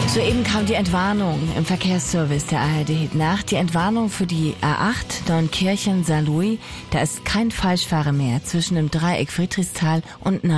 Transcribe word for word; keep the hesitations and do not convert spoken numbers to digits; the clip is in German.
Soeben kam die Entwarnung im Verkehrsservice der A R D-Nacht. Die Entwarnung für die A acht Neunkirchen-Saarlouis. Da ist kein Falschfahrer mehr zwischen dem Dreieck Friedrichsthal und